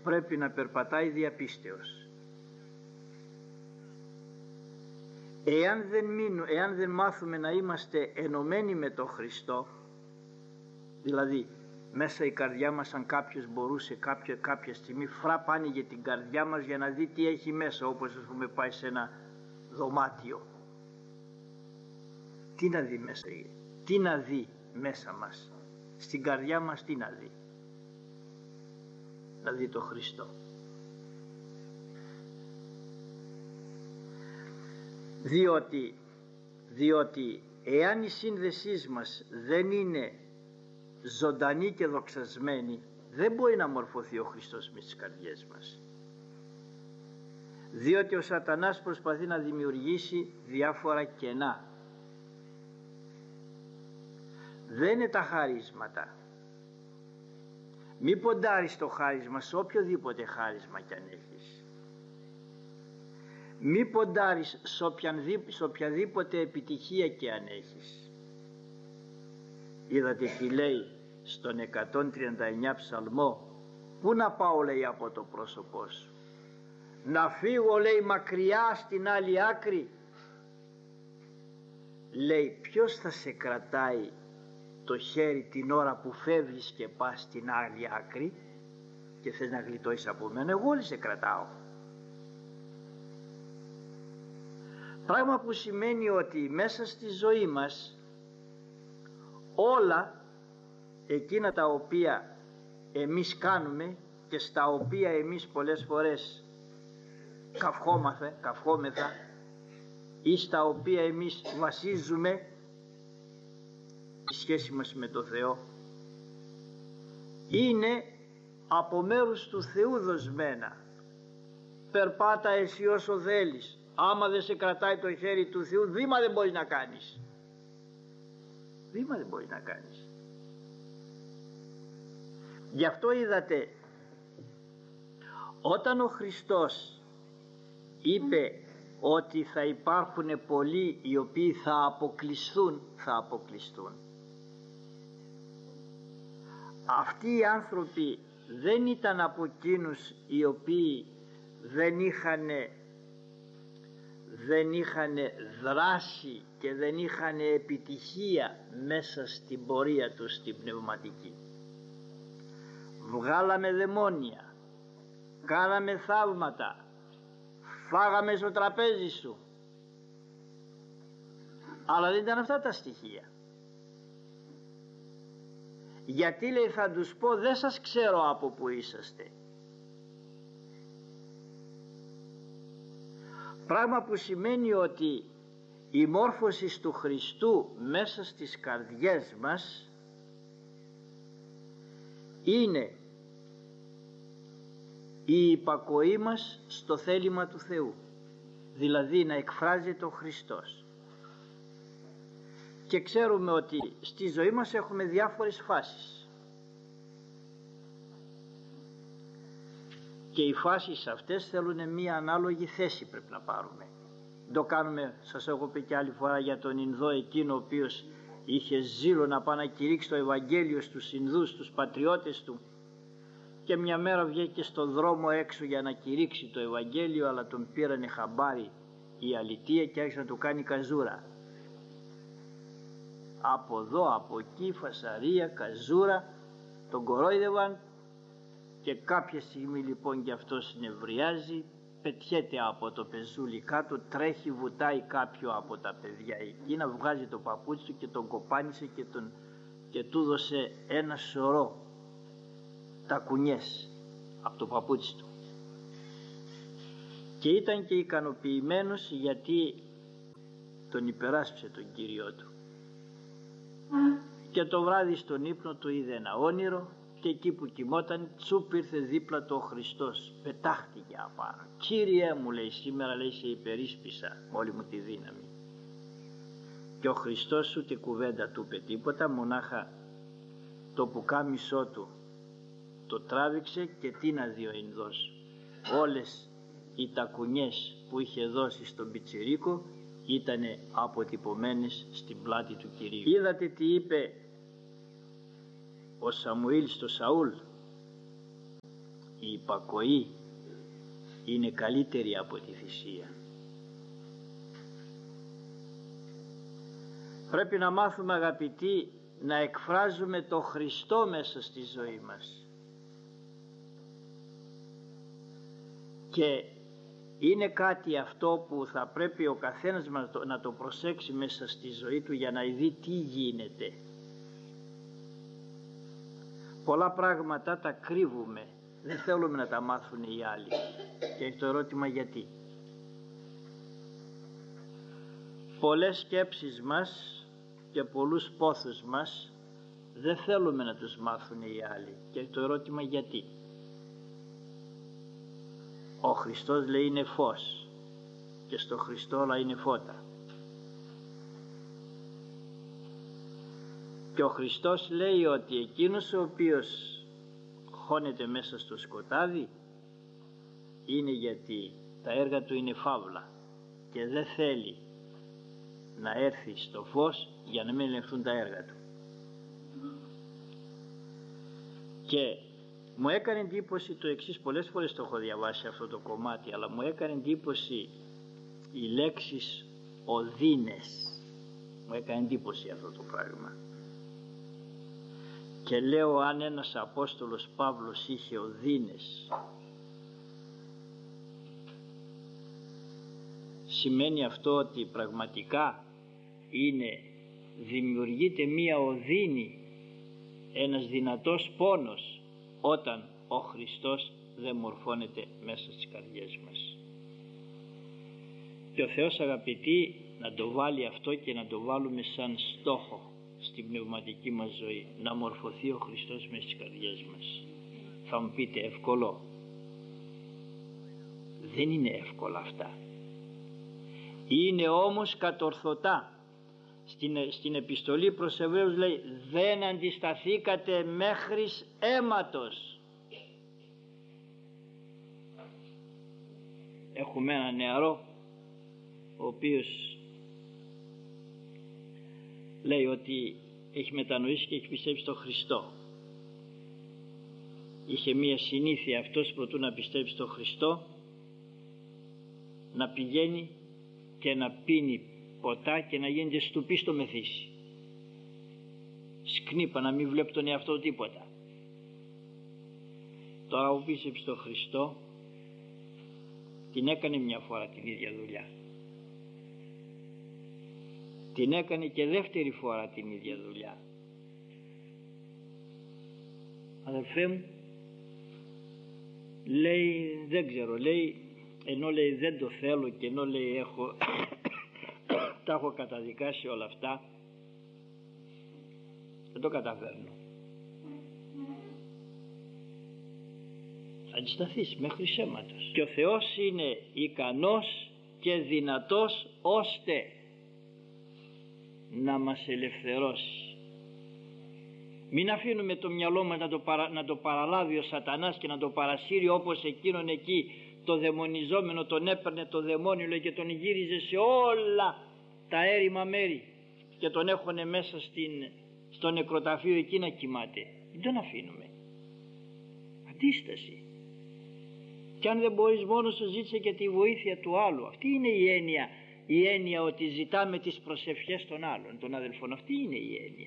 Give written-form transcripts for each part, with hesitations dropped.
πρέπει να περπατάει διαπίστεως. Εάν δεν μάθουμε να είμαστε ενωμένοι με τον Χριστό, δηλαδή μέσα η καρδιά μας, αν κάποιος μπορούσε κάποια στιγμή άνοιγε την καρδιά μας για να δει τι έχει μέσα, όπως ας πούμε πάει σε ένα δωμάτιο, τι να δει μέσα, τι να δει μέσα μας, στην καρδιά μας τι να δει? Να δει τον Χριστό. Διότι εάν η σύνδεσή μας δεν είναι ζωντανή και δοξασμένη, δεν μπορεί να μορφωθεί ο Χριστός με τις καρδιές μας. Διότι ο σατανάς προσπαθεί να δημιουργήσει διάφορα κενά. Δεν είναι τα χαρίσματα. Μη ποντάρεις το χάρισμα σε οποιοδήποτε χάρισμα κι αν έχεις. Μη ποντάρεις σε οποιαδήποτε επιτυχία και αν έχεις. Είδατε τι λέει στον 139 ψαλμό? Πού να πάω, λέει, από το πρόσωπό σου? Να φύγω, λέει, μακριά στην άλλη άκρη? Λέει, ποιος θα σε κρατάει το χέρι την ώρα που φεύγεις και πας στην άλλη άκρη και θες να γλιτώσεις από μένα? Εγώ όλοι σε κρατάω. Πράγμα που σημαίνει ότι μέσα στη ζωή μας όλα εκείνα τα οποία εμείς κάνουμε και στα οποία εμείς πολλές φορές καυχόμεθα ή στα οποία εμείς βασίζουμε η σχέση μας με το Θεό, είναι από μέρους του Θεού δοσμένα. Περπάτα εσύ όσο θέλεις, άμα δεν σε κρατάει το χέρι του Θεού, βήμα δεν μπορείς να κάνεις. Βήμα δεν μπορείς να κάνεις. Γι' αυτό είδατε, όταν ο Χριστός είπε ότι θα υπάρχουν πολλοί οι οποίοι θα αποκλειστούν, αυτοί οι άνθρωποι δεν ήταν από εκείνους οι οποίοι δεν είχαν δράση και δεν είχαν επιτυχία μέσα στην πορεία τους στην πνευματική. Βγάλαμε δαιμόνια, κάναμε θαύματα, φάγαμε στο τραπέζι σου, αλλά δεν ήταν αυτά τα στοιχεία. Γιατί, λέει, θα τους πω, δεν σας ξέρω από που είσαστε. Πράγμα που σημαίνει ότι η μόρφωση του Χριστού μέσα στις καρδιές μας είναι η υπακοή μας στο θέλημα του Θεού, δηλαδή να εκφράζεται ο Χριστός. Και ξέρουμε ότι στη ζωή μας έχουμε διάφορες φάσεις και οι φάσεις αυτές θέλουν μία ανάλογη θέση, πρέπει να πάρουμε. Το κάνουμε, σας έχω πει και άλλη φορά για τον Ινδό εκείνο ο οποίος είχε ζήλο να πάει να κηρύξει το Ευαγγέλιο στους Ινδούς, στους πατριώτες του, και μια μέρα βγήκε στον δρόμο έξω για να κηρύξει το Ευαγγέλιο, αλλά τον πήρανε χαμπάρι η αλητεία και άρχισε να του κάνει καζούρα. Από εδώ, από εκεί, φασαρία, καζούρα, τον κορόιδευαν και κάποια στιγμή λοιπόν και αυτός νευριάζει, πετιέται από το πεζούλι κάτω, τρέχει, βουτάει κάποιο από τα παιδιά εκείνα, βγάζει το παπούτσι του και τον κοπάνισε και του δώσε ένα σωρό τακουνιές από το παπούτσι του. Και ήταν και ικανοποιημένος γιατί τον υπεράσπισε τον Κύριό του. Και το βράδυ στον ύπνο του είδε ένα όνειρο και εκεί που κοιμόταν τσουπ ήρθε δίπλα του ο Χριστός, πετάχτηκε απάνω. Κύριε μου, λέει, σήμερα, λέει, σε υπερίσπισα με όλη μου τη δύναμη. Και ο Χριστός ούτε κουβέντα του είπε τίποτα, μονάχα το πουκάμισό του το τράβηξε και τι να δει ο Ινδός? Όλες οι τακουνιές που είχε δώσει στον πιτσιρίκο ήτανε αποτυπωμένες στην πλάτη του Κυρίου. Είδατε τι είπε ο Σαμουήλ στο Σαούλ? η υπακοή είναι καλύτερη από τη θυσία. Πρέπει να μάθουμε, αγαπητοί, να εκφράζουμε το Χριστό μέσα στη ζωή μας. Και είναι κάτι αυτό που θα πρέπει ο καθένας μας να το προσέξει μέσα στη ζωή του για να δει τι γίνεται. Πολλά πράγματα τα κρύβουμε, δεν θέλουμε να τα μάθουν οι άλλοι. Και έχει το ερώτημα γιατί. Πολλές σκέψεις μας και πολλούς πόθους μας δεν θέλουμε να τους μάθουν οι άλλοι. Και έχει το ερώτημα γιατί. Ο Χριστός λέει είναι φως και στο Χριστό όλα είναι φώτα. Και ο Χριστός λέει ότι εκείνος ο οποίος χώνεται μέσα στο σκοτάδι είναι γιατί τα έργα του είναι φαύλα και δεν θέλει να έρθει στο φως για να μην ελεγχθούν τα έργα του. Και μου έκανε εντύπωση το εξής, πολλές φορές το έχω διαβάσει αυτό το κομμάτι, αλλά μου έκανε εντύπωση οι λέξεις οδύνες. Μου έκανε εντύπωση αυτό το πράγμα. Και λέω, αν ένας Απόστολος Παύλος είχε οδύνες, σημαίνει αυτό ότι πραγματικά δημιουργείται μία οδύνη, ένας δυνατός πόνος όταν ο Χριστός δεν μορφώνεται μέσα στις καρδιές μας. Και ο Θεός, αγαπητοί, να το βάλει αυτό και να το βάλουμε σαν στόχο στην πνευματική μας ζωή, να μορφωθεί ο Χριστός μέσα στις καρδιές μας. Θα μου πείτε, εύκολο? Δεν είναι εύκολα αυτά. Είναι όμως κατορθωτά. Στην επιστολή προς Εβραίους λέει, δεν αντισταθήκατε μέχρις αίματος. Έχουμε ένα νεαρό ο οποίος λέει ότι έχει μετανοήσει και έχει πιστέψει στον Χριστό. Είχε μία συνήθεια αυτός προτού να πιστέψει στον Χριστό να πηγαίνει και να πίνει ποτά και να γίνεται στουπί στο μεθύσι. Σκνίπα, να μην βλέπει τον εαυτό τίποτα. Τώρα που πίστεψε στον Χριστό την έκανε μια φορά την ίδια δουλειά. Την έκανε και δεύτερη φορά την ίδια δουλειά. Αδελφέ μου, λέει, δεν ξέρω, λέει, ενώ λέει δεν το θέλω και ενώ λέει τα έχω καταδικάσει όλα αυτά, δεν το καταφέρνω. Αντισταθείς μέχρι αίματος. Και ο Θεός είναι ικανός και δυνατός ώστε να μας ελευθερώσει. Μην αφήνουμε το μυαλό μας να το παραλάβει ο σατανάς και να το παρασύρει όπως εκείνον εκεί το δαιμονιζόμενο, τον έπαιρνε το δαιμόνιο και τον γύριζε σε όλα τα έρημα μέρη και τον έχωνε μέσα στο νεκροταφείο εκεί να κοιμάται. Δεν τον αφήνουμε. Αντίσταση. Και αν δεν μπορείς μόνος σου, ζήτησε και τη βοήθεια του άλλου. Αυτή είναι η έννοια ότι ζητάμε τις προσευχές των άλλων, των αδελφών. Αυτή είναι η έννοια.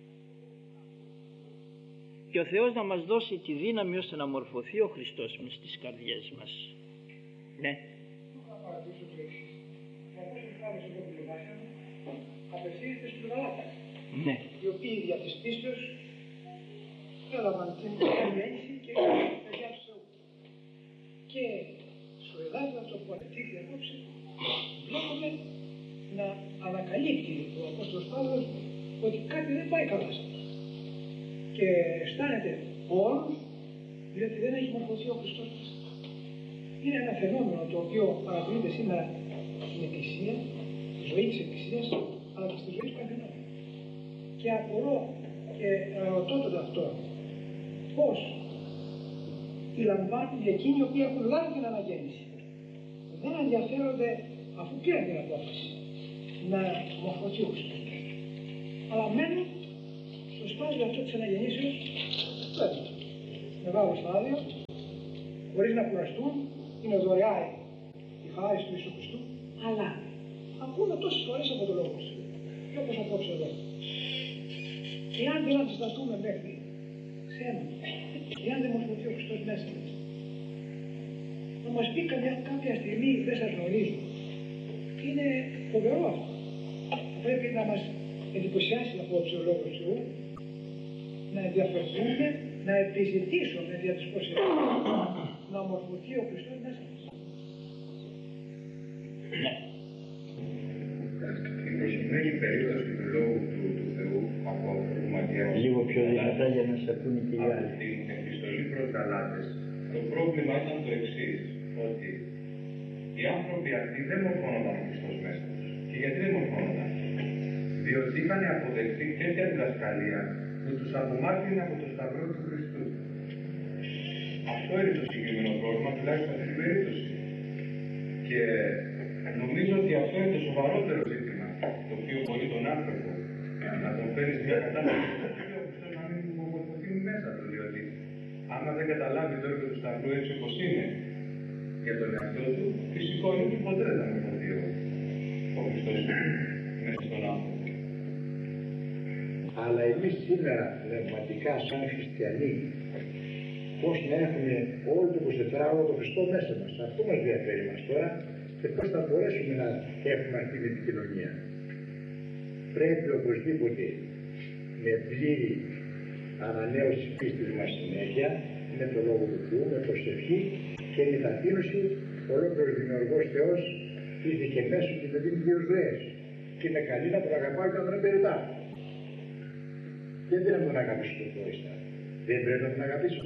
Και ο Θεός να μας δώσει τη δύναμη ώστε να μορφωθεί ο Χριστός μες στις καρδιές μας. Ναι. Να παρατήσω το εξής. Όπως χάρη εδώ που διαβάσαμε, απευθύνεται στους Γαλάτας. Ναι. Οι οποίοι δια της πίστεως έλαβαν την ενέργεια και τα παιδιά του Θεού. Και στο εδάφιο αυτό που ανετύχθη απόψε, βλέπουμε να ανακαλύπτει ο Απόστολος Παύλος ότι κάτι δεν πάει καλά σε αυτό. Και αισθάνεται πόνος διότι δεν έχει μορφωθεί ο Χριστός μας. Είναι ένα φαινόμενο το οποίο παρατηρείται σήμερα στην Εκκλησία, στη ζωή της Εκκλησίας, αλλά και στη ζωή του καθενός. Και απορώ και ρωτώ τον αυτό, πώς τη λαμβάνουν εκείνοι οι οποίοι έχουν λάβει την αναγέννηση. Δεν ενδιαφέρονται, αφού πήραν την απόφαση, να μορφωθεί ο Χριστός. Αλλά μένουν στο στάδιο αυτό της αναγεννήσεως, μεγάλο στάδιο, χωρίς να κουραστούν, είναι δωρεά η χάρις του Ιησού Χριστού, αλλά ακούμε τόσες φορές από το Λόγο του. Και όπως απόψε εδώ. Εάν δεν αντισταθούμε μέχρι ξένα, εάν δεν μας φωτεί ο Χριστός μέσα μας, να μας πει κάποια στιγμή δεν σας γνωρίζω. Είναι φοβερό αυτό. Πρέπει να μας εντυπωσιάσει απόψε ο Λόγος του Θεού, να ενδιαφερθούμε, να επιζητήσουμε δια της προσευχής να ομορφωθεί ο Χριστός μέσα μας. Η προηγουμένη περίπτωση του Λόγου του Θεού από αυτό που μαθαίνουμε λίγο πιο δυνατά για να σε ακούνε και οι άλλοι. Από την επιστολή προς Γαλάτες, το πρόβλημα ήταν το εξής, ότι οι άνθρωποι αυτοί δεν μορφώνονταν ο Χριστός μέσα τους. Και γιατί δεν μορφώνονταν? Διότι είχαν αποδεχτεί τέτοια διδασκαλία που τους απομάκρυνε από το σταυρό του Χριστού. Αυτό είναι το συγκεκριμένο πρόβλημα, τουλάχιστον αυτή την περίπτωση. Και νομίζω ότι αυτό είναι το σοβαρότερο ζήτημα, το οποίο μπορεί τον άνθρωπο να τον φέρει σε μια κατάσταση που ο Χριστός να μην ομορφωθεί μέσα του. Διότι άμα δεν καταλάβει το έργο του σταυρού έτσι όπως είναι για τον εαυτό του, φυσικό είναι ότι ποτέ δεν θα ομορφωθεί ο Χριστός μέσα στον άνθρωπο. Αλλά εμείς σήμερα πνευματικά σαν χριστιανοί, πώς να έχουμε όλο το 24ωρο το Χριστό μέσα μας. Αυτό μας ενδιαφέρει μας τώρα και πώς θα μπορέσουμε να έχουμε αυτή την επικοινωνία. Πρέπει οπωσδήποτε με πλήρη ανανέωση της πίστης μας συνέχεια, με το Λόγο του Θεού, με προσευχή και με ταπείνωση, ολόκληρος δημιουργός Θεός ήρθε και μέσω και με δίνει δύο ζωές. Και με καλεί να τον αγαπάω και να τον εμπεριπά. Δεν πρέπει να τον αγαπήσω τον χωριστά. Δεν πρέπει να τον αγαπήσω.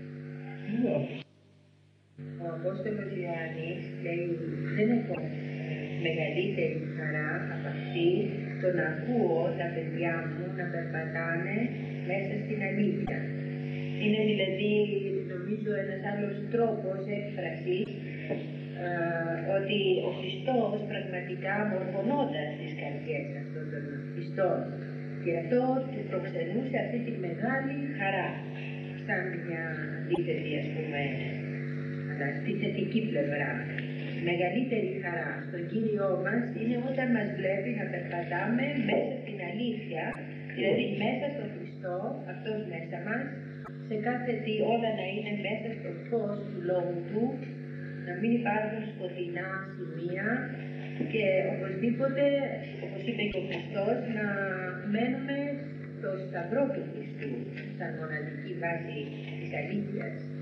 Ο Απόστολος Ιωάννης λέει δεν έχω μεγαλύτερη χαρά από αυτή το να ακούω τα παιδιά μου να περπατάνε μέσα στην αλήθεια. Είναι δηλαδή νομίζω ένας άλλος τρόπος έκφρασης ότι ο Χριστός πραγματικά μορφωνόταν στις καρδιές αυτών των πιστών. Και αυτό του προξενούσε αυτή τη μεγάλη χαρά, σαν μια αντίθετη, ας πούμε, αντιθετική πλευρά. Μεγαλύτερη χαρά στον Κύριό μας είναι όταν μας βλέπει να περπατάμε μέσα στην αλήθεια, δηλαδή μέσα στον Χριστό, αυτός μέσα μας, σε κάθε τι όλα να είναι μέσα στο φως του Λόγου Του, να μην υπάρχουν σκοτεινά σημεία και οπωσδήποτε, όπως είπε και ο Χριστός, να μένουμε στο σταυρό του Χριστού, σαν μοναδική βάση της αλήθειας.